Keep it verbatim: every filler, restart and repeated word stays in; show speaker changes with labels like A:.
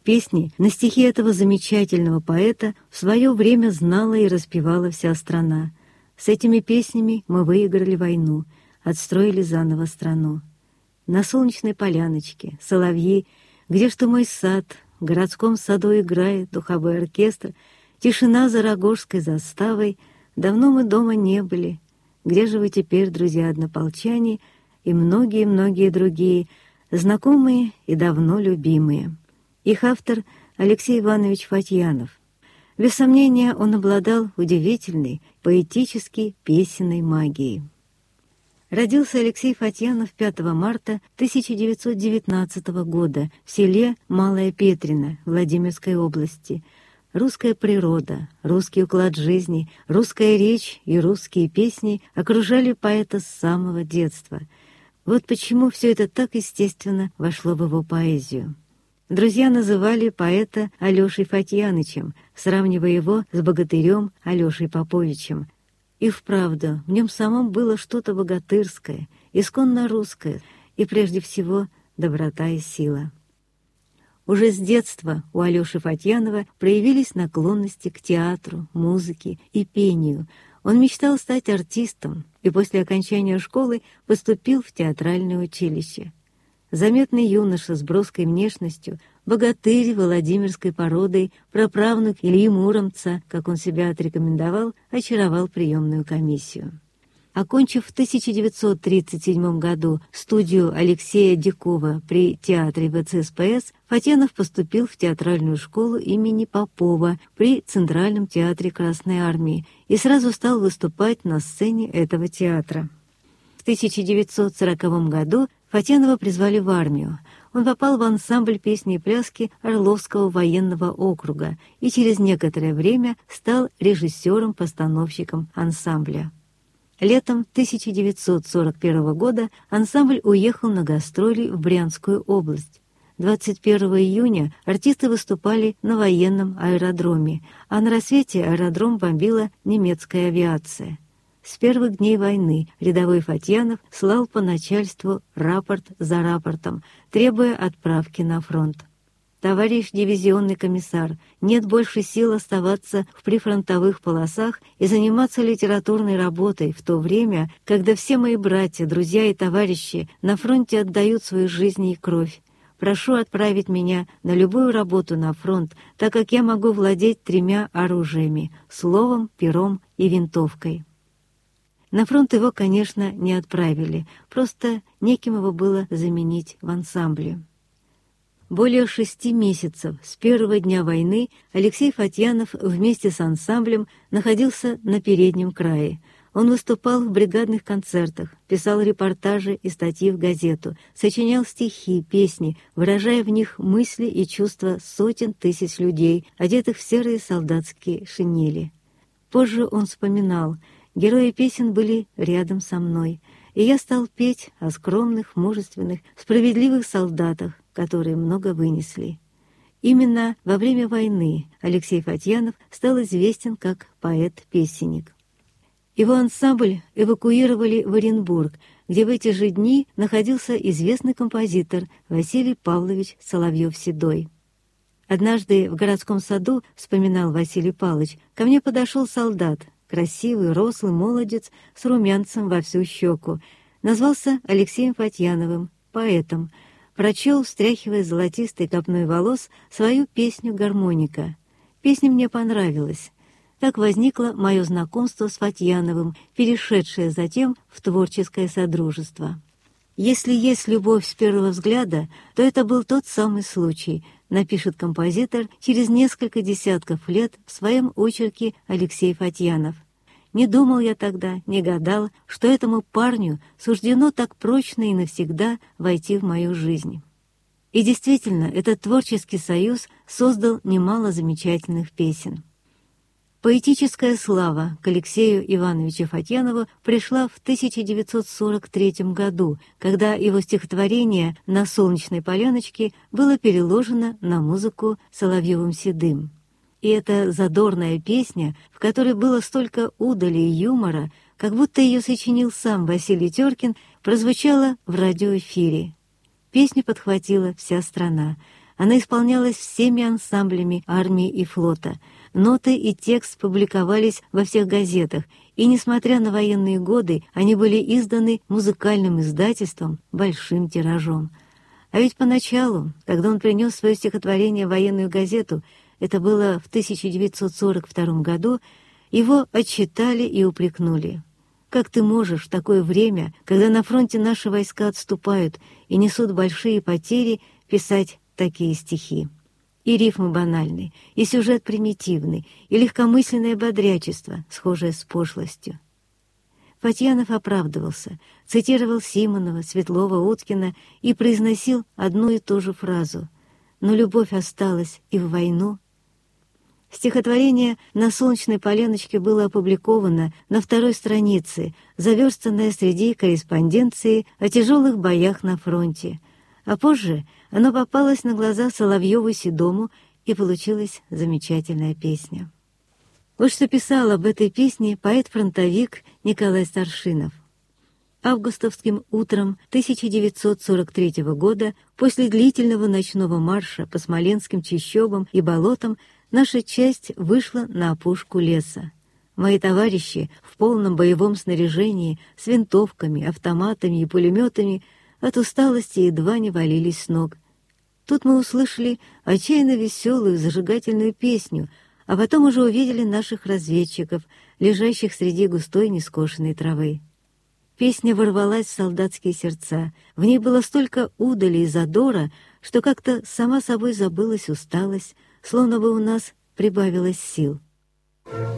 A: Песни на стихи этого замечательного поэта в свое время знала и распевала вся страна. С этими песнями мы выиграли войну, отстроили заново страну. На солнечной поляночке соловьи, где что мой сад, в городском саду играет духовой оркестр, тишина за Рогожской заставой, давно мы дома не были. Где же вы теперь, друзья-однополчане, и многие-многие другие, знакомые и давно любимые? Их автор Алексей Иванович Фатьянов. Без сомнения, он обладал удивительной, поэтической песенной магией. Родился Алексей Фатьянов пятого марта тысяча девятьсот девятнадцатого года в селе Малая Петрино Владимирской области. Русская природа, русский уклад жизни, русская речь и русские песни окружали поэта с самого детства. Вот почему все это так естественно вошло в его поэзию. Друзья называли поэта Алешей Фатьянычем, сравнивая его с богатырем Алешей Поповичем. И вправду, в нем самом было что-то богатырское, исконно русское, и прежде всего доброта и сила. Уже с детства у Алеши Фатьянова проявились наклонности к театру, музыке и пению. Он мечтал стать артистом и после окончания школы поступил в театральное училище. Заметный юноша с броской внешностью, богатырь владимирской породой, праправнук Ильи Муромца, как он себя отрекомендовал, очаровал приемную комиссию. Окончив в тысяча девятьсот тридцать седьмом году студию Алексея Дикова при театре вэ цэ эс пэ эс, Фатьянов поступил в театральную школу имени Попова при Центральном театре Красной Армии и сразу стал выступать на сцене этого театра. В тысяча девятьсот сороковом году Фатьянова призвали в армию. Он попал в ансамбль песни и пляски Орловского военного округа и через некоторое время стал режиссером-постановщиком ансамбля. Летом тысяча девятьсот сорок первого года ансамбль уехал на гастроли в Брянскую область. двадцать первого июня артисты выступали на военном аэродроме, а на рассвете аэродром бомбила немецкая авиация. С первых дней войны рядовой Фатьянов слал по начальству рапорт за рапортом, требуя отправки на фронт. «Товарищ дивизионный комиссар, нет больше сил оставаться в прифронтовых полосах и заниматься литературной работой в то время, когда все мои братья, друзья и товарищи на фронте отдают свою жизнь и кровь. Прошу отправить меня на любую работу на фронт, так как я могу владеть тремя оружиями — словом, пером и винтовкой». На фронт его, конечно, не отправили, просто неким его было заменить в ансамбле. Более шести месяцев с первого дня войны Алексей Фатьянов вместе с ансамблем находился на переднем крае. Он выступал в бригадных концертах, писал репортажи и статьи в газету, сочинял стихи, песни, выражая в них мысли и чувства сотен тысяч людей, одетых в серые солдатские шинели. Позже он вспоминал: «Герои песен были рядом со мной, и я стал петь о скромных, мужественных, справедливых солдатах, которые много вынесли». Именно во время войны Алексей Фатьянов стал известен как поэт-песенник. Его ансамбль эвакуировали в Оренбург, где в эти же дни находился известный композитор Василий Павлович Соловьев-Седой. «Однажды в городском саду, — вспоминал Василий Павлович, — ко мне подошел солдат, красивый, рослый молодец с румянцем во всю щеку. Назвался Алексеем Фатьяновым, поэтом. Прочел, встряхивая золотистой копной волос, свою песню «Гармоника». Песня мне понравилась. Так возникло мое знакомство с Фатьяновым, перешедшее затем в творческое содружество. «Если есть любовь с первого взгляда, то это был тот самый случай», напишет композитор через несколько десятков лет в своем очерке Алексей Фатьянов. «Не думал я тогда, не гадал, что этому парню суждено так прочно и навсегда войти в мою жизнь». И действительно, этот творческий союз создал немало замечательных песен. Поэтическая слава к Алексею Ивановичу Фатьянову пришла в тысяча девятьсот сорок третьем году, когда его стихотворение «На солнечной поляночке» было переложено на музыку Соловьевым-Седым. И эта задорная песня, в которой было столько удали и юмора, как будто ее сочинил сам Василий Теркин, прозвучала в радиоэфире. Песню подхватила вся страна. Она исполнялась всеми ансамблями армии и флота. Ноты и текст публиковались во всех газетах, и, несмотря на военные годы, они были изданы музыкальным издательством большим тиражом. А ведь поначалу, когда он принес свое стихотворение в военную газету, это было в тысяча девятьсот сорок втором году, его отчитали и упрекнули. «Как ты можешь в такое время, когда на фронте наши войска отступают и несут большие потери, писать такие стихи? И рифмы банальные, и сюжет примитивный, и легкомысленное бодрячество, схожее с пошлостью». Фатьянов оправдывался, цитировал Симонова, Светлова, Уткина и произносил одну и ту же фразу: «Но любовь осталась и в войну». Стихотворение «На солнечной поленочке» было опубликовано на второй странице, заверстанное среди корреспонденции о тяжелых боях на фронте. А позже оно попалось на глаза Соловьеву-Седому, и получилась замечательная песня. Вот что писал об этой песне поэт-фронтовик Николай Старшинов. Августовским утром тысяча девятьсот сорок третьего года, после длительного ночного марша по смоленским чащобам и болотам, наша часть вышла на опушку леса. Мои товарищи в полном боевом снаряжении, с винтовками, автоматами и пулеметами, от усталости едва не валились с ног. Тут мы услышали отчаянно веселую зажигательную песню, а потом уже увидели наших разведчиков, лежащих среди густой нескошенной травы. Песня ворвалась в солдатские сердца. В ней было столько удали и задора, что как-то сама собой забылась усталость, словно бы у нас прибавилось сил.